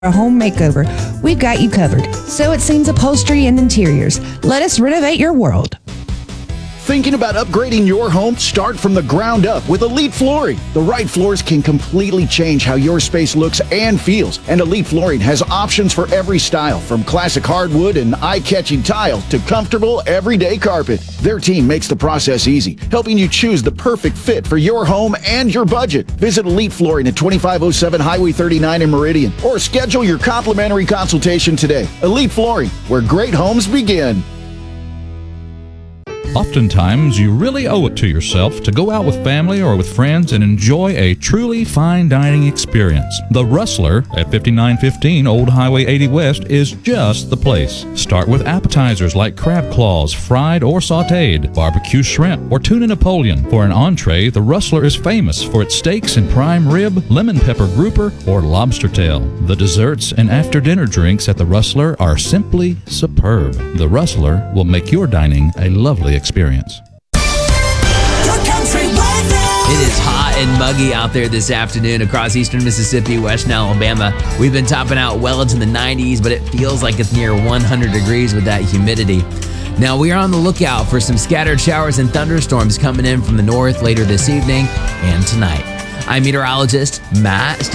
a home makeover, we've got you covered. So it seems upholstery and interiors. Let us renovate your world. Thinking about upgrading your home? Start from the ground up with Elite Flooring. The right floors can completely change how your space looks and feels. And Elite Flooring has options for every style, from classic hardwood and eye-catching tile to comfortable everyday carpet. Their team makes the process easy, helping you choose the perfect fit for your home and your budget. Visit Elite Flooring at 2507 Highway 39 in Meridian, or schedule your complimentary consultation today. Elite Flooring, where great homes begin. Oftentimes, you really owe it to yourself to go out with family or with friends and enjoy a truly fine dining experience. The Rustler at 5915 Old Highway 80 West is just the place. Start with appetizers like crab claws, fried or sautéed, barbecue shrimp, or tuna Napoleon. For an entree, the Rustler is famous for its steaks and prime rib, lemon pepper grouper, or lobster tail. The desserts and after-dinner drinks at the Rustler are simply superb. The Rustler will make your dining a lovely experience. It is hot and muggy out there this afternoon across eastern Mississippi, western Alabama. We've been topping out well into the 90s, but it feels like it's near 100 degrees with that humidity. Now, we are on the lookout for some scattered showers and thunderstorms coming in from the north later this evening and tonight. I'm meteorologist Matt